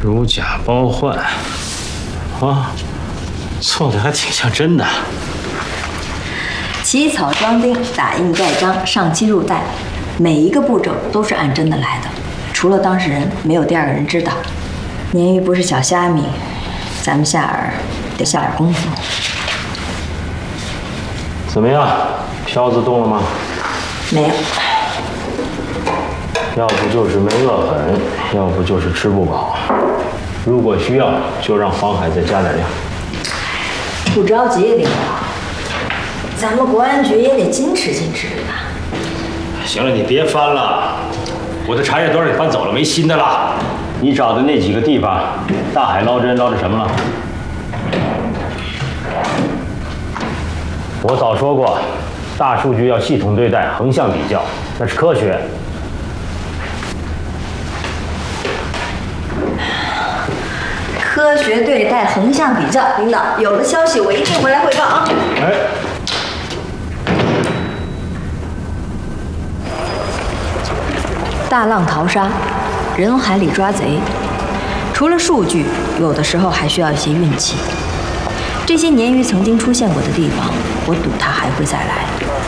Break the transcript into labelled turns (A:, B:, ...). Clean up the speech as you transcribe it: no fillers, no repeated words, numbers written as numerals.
A: 如假包换，啊，做的还挺像真的。
B: 起草装订、打印盖章、上漆入袋，每一个步骤都是按真的来的，除了当事人，没有第二个人知道。鲶鱼不是小虾米，咱们夏尔得下点功夫。
A: 怎么样，票子动了吗？
B: 没有。
A: 要不就是没饿狠，要不就是吃不饱。如果需要，就让黄海再加点量。
B: 不着急，领导，咱们国安局也得矜持矜持吧。
A: 行了，你别翻了，我的茶叶都让你翻走了，没新的了。你找的那几个地方，大海捞针捞着什么了？我早说过，大数据要系统对待，横向比较，那是科学。
B: 科学对待，横向比较。领导，有了消息我一定回来汇报啊。
A: 哎。
B: 大浪淘沙，人海里抓贼，除了数据，有的时候还需要一些运气。这些鲶鱼曾经出现过的地方，我赌它还会再来。